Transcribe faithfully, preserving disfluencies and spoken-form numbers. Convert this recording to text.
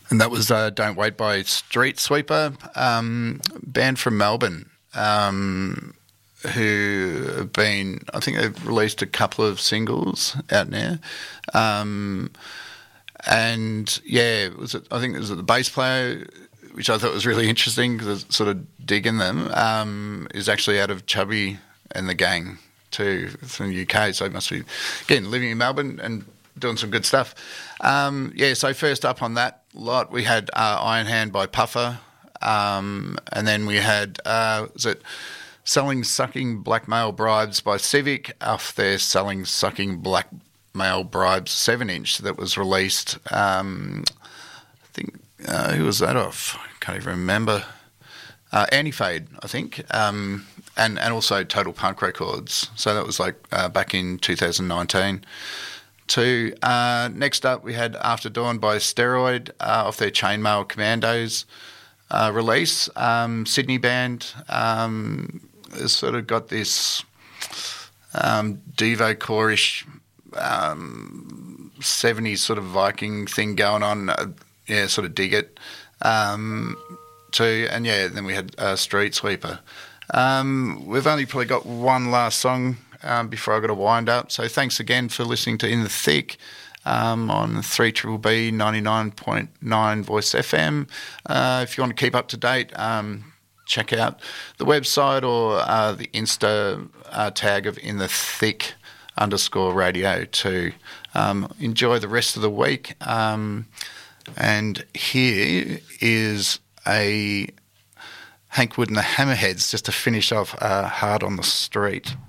And that was uh, Don't Wait by Street Sweeper, um, band from Melbourne, um, who have been, I think they've released a couple of singles out now. Um, and, yeah, it was I think it was the bass player, which I thought was really interesting because I was sort of digging them, um, is actually out of Chubby and the Gang too, from the U K. So he must be, again, living in Melbourne and doing some good stuff. Um, yeah, so first up on that lot, we had uh, Iron Hand by Puffer, um, and then we had, uh, was it Selling Sucking Blackmail Bribes by Civic off their Selling Sucking Blackmail Bribes seven inch that was released, um, I think, uh, who was that off? I can't even remember. Uh, Anti-Fade, I think, um, and, and also Total Punk Records. So that was like uh, back in two thousand nineteen. Two. Uh, next up, we had After Dawn by Steroid uh, off their Chainmail Commandos uh, release. Um, Sydney band um, has sort of got this um, Devo-core-ish um, seventies sort of Viking thing going on. Uh, yeah, sort of dig it. Um, too. And, yeah, then we had uh, Street Sweeper. Um, we've only probably got one last song Um, before I got to wind up. So thanks again for listening to In the Thick um, on three B B B ninety-nine point nine Voice F M. Uh, if you want to keep up to date, um, check out the website or uh, the Insta uh, tag of In the Thick underscore radio too. Um, enjoy the rest of the week. Um, and here is a Hank Wood and the Hammerheads just to finish off uh, Hard on the Street.